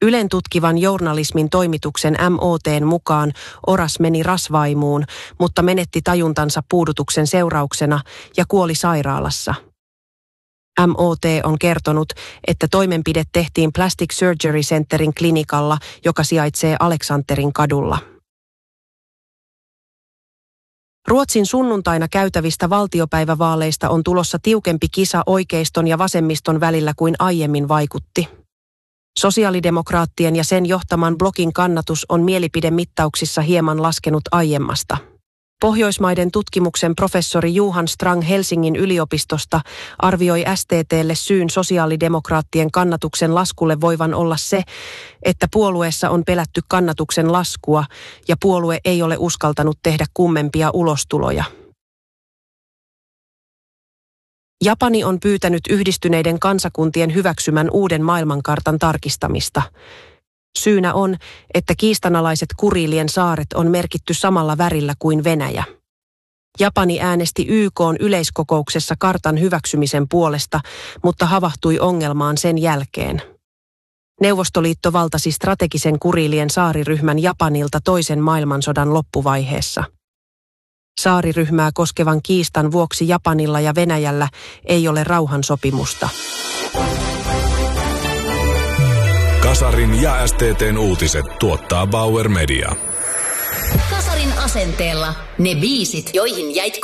Ylen tutkivan journalismin toimituksen MOT:n mukaan Oras meni rasvaimuun, mutta menetti tajuntansa puudutuksen seurauksena ja kuoli sairaalassa. MOT on kertonut, että toimenpide tehtiin Plastic Surgery Centerin klinikalla, joka sijaitsee Aleksanterin kadulla. Ruotsin sunnuntaina käytävistä valtiopäivävaaleista on tulossa tiukempi kisa oikeiston ja vasemmiston välillä kuin aiemmin vaikutti. Sosiaalidemokraattien ja sen johtaman blokin kannatus on mielipidemittauksissa hieman laskenut aiemmasta. Pohjoismaiden tutkimuksen professori Johan Strang Helsingin yliopistosta arvioi STT:lle syyn sosiaalidemokraattien kannatuksen laskulle voivan olla se, että puolueessa on pelätty kannatuksen laskua ja puolue ei ole uskaltanut tehdä kummempia ulostuloja. Japani on pyytänyt Yhdistyneiden kansakuntien hyväksymän uuden maailmankartan tarkistamista. Syynä on, että kiistanalaiset Kurilien saaret on merkitty samalla värillä kuin Venäjä. Japani äänesti YK:n yleiskokouksessa kartan hyväksymisen puolesta, mutta havahtui ongelmaan sen jälkeen. Neuvostoliitto valtasi strategisen Kurilien saariryhmän Japanilta toisen maailmansodan loppuvaiheessa. Saariryhmää koskevan kiistan vuoksi Japanilla ja Venäjällä ei ole rauhansopimusta. Kasarin ja STT:n uutiset tuottaa Bauer Media. Kasarin asenteella ne biisit, joihin jäit